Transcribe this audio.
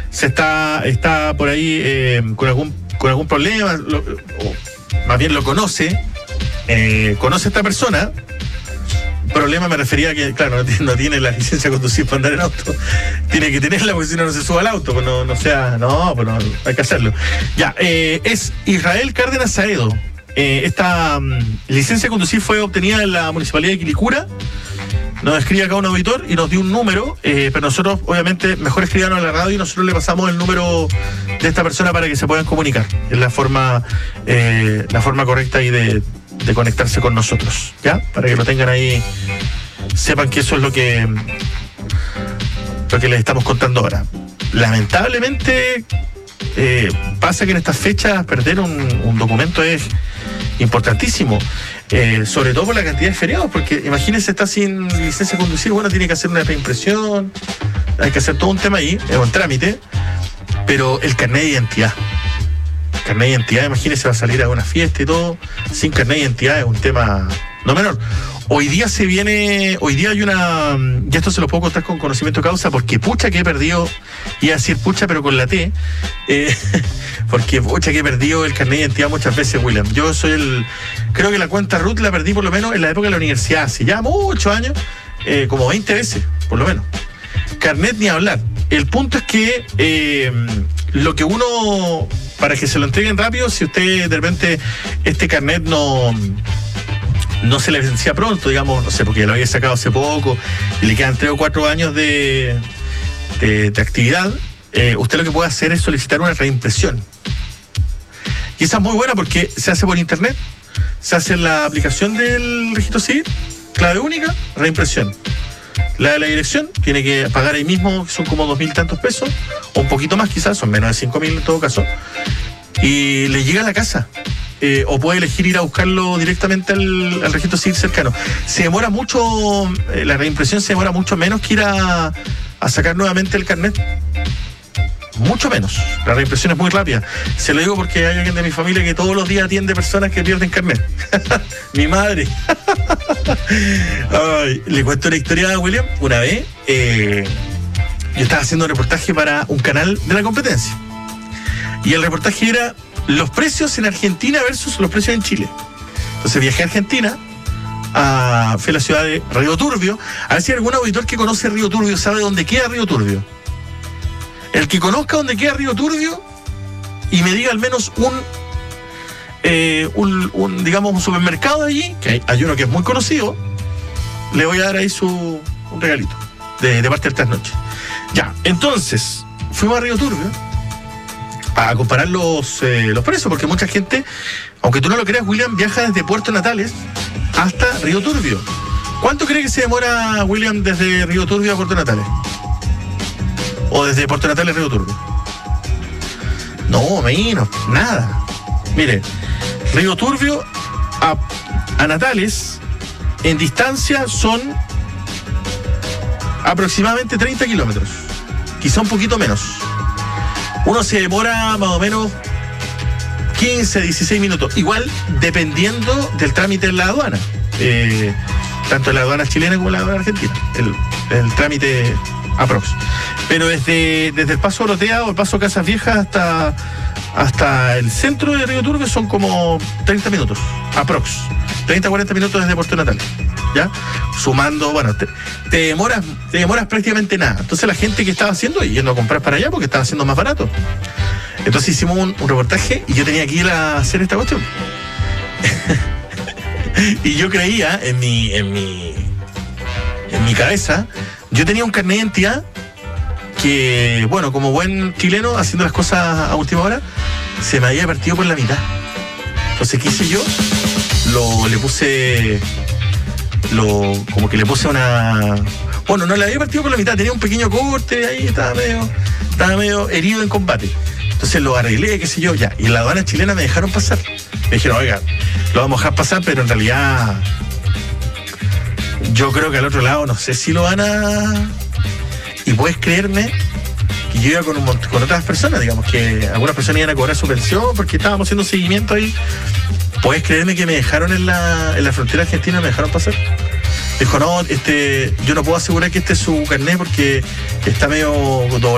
está por ahí con algún problema, o más bien lo conoce a esta persona. Problema me refería a que, claro, no tiene la licencia de conducir para andar en auto. Tiene que tenerla porque si no se suba al auto. Pues no, hay que hacerlo. Ya, es Israel Cárdenas Saedo. Esta licencia de conducir fue obtenida en la municipalidad de Quilicura. Nos escribe acá un auditor y nos dio un número, pero nosotros, obviamente, mejor escribirnos a la radio y nosotros le pasamos el número de esta persona para que se puedan comunicar. Es la forma correcta ahí de conectarse con nosotros, ¿ya? Para que lo tengan ahí, sepan que eso es lo que les estamos contando ahora. Lamentablemente, pasa que en estas fechas perder un documento es importantísimo, sobre todo por la cantidad de feriados, porque imagínense, está sin licencia de conducir, bueno, tiene que hacer una reimpresión, hay que hacer todo un tema ahí, es un trámite, pero el carnet de identidad. Carnet de identidad, imagínese, va a salir a una fiesta y todo, sin carnet de identidad es un tema no menor. Hoy día hay una, y esto se lo puedo contar con conocimiento de causa, porque pucha que he perdido, iba a decir pucha pero con la T, porque pucha que he perdido el carnet de identidad muchas veces, William. Yo creo que la cuenta RUT la perdí por lo menos en la época de la universidad, hace ya muchos años, como 20 veces, por lo menos. Carnet ni hablar. El punto es que lo que uno, para que se lo entreguen rápido, si usted de repente este carnet no se le vencía pronto, digamos, no sé, porque lo había sacado hace poco y le quedan 3 o 4 años de actividad, usted lo que puede hacer es solicitar una reimpresión. Y esa es muy buena porque se hace por internet, se hace en la aplicación del registro civil, clave única, reimpresión. La de la dirección tiene que pagar ahí mismo, son como 2.000 y tantos pesos, o un poquito más quizás, son menos de 5.000 en todo caso, y le llega a la casa. O puede elegir ir a buscarlo directamente al registro civil cercano. Se demora mucho, la reimpresión se demora mucho menos que ir a sacar nuevamente el carnet. Mucho menos. La reimpresión es muy rápida. Se lo digo porque hay alguien de mi familia que todos los días atiende personas que pierden carnet. Mi madre. Ay, le cuento una historia a William. Una vez, yo estaba haciendo un reportaje para un canal de la competencia. Y el reportaje era los precios en Argentina versus los precios en Chile. Entonces viajé a Argentina, fui a la ciudad de Río Turbio. A ver si hay algún auditor que conoce Río Turbio sabe dónde queda Río Turbio. El que conozca dónde queda Río Turbio y me diga al menos un supermercado allí, que hay uno que es muy conocido, le voy a dar ahí un regalito de parte del trasnoche. Ya, entonces fuimos a Río Turbio a comparar los precios, porque mucha gente, aunque tú no lo creas, William, viaja desde Puerto Natales hasta Río Turbio. ¿Cuánto cree que se demora, William, desde Río Turbio a Puerto Natales? ¿O desde Puerto Natales a Río Turbio? No, menos, nada. Mire, Río Turbio a Natales, en distancia son aproximadamente 30 kilómetros, quizá un poquito menos. Uno se demora más o menos 15, 16 minutos. Igual dependiendo del trámite en la aduana. Tanto en la aduana chilena como en la aduana argentina. El trámite aprox. Pero desde el Paso Orotea o el Paso Casas Viejas hasta el centro de Río Turbio son como 30 minutos. Aprox. 30, 40 minutos desde Puerto Natales. ¿Ya? Sumando, bueno, te demoras prácticamente nada. Entonces la gente que estaba haciendo, yendo a comprar para allá porque estaba haciendo más barato. Entonces hicimos un reportaje y yo tenía que ir a hacer esta cuestión. Y yo creía en mi cabeza, yo tenía un carnet de identidad que, bueno, como buen chileno, haciendo las cosas a última hora, se me había partido por la mitad. Entonces, ¿qué hice yo? Como que le puse una... Bueno, no le había partido por la mitad, tenía un pequeño corte ahí, estaba medio herido en combate. Entonces lo arreglé, qué sé yo, ya. Y en la aduana chilena me dejaron pasar. Me dijeron, oiga, lo vamos a dejar pasar, pero en realidad yo creo que al otro lado no sé si lo van a... Y puedes creerme que yo iba con otras personas, digamos, que algunas personas iban a cobrar su pensión porque estábamos haciendo seguimiento ahí. Puedes creerme que me dejaron en la frontera argentina, me dejaron pasar. Dijo, no, yo no puedo asegurar que este es su carnet porque está medio doblado.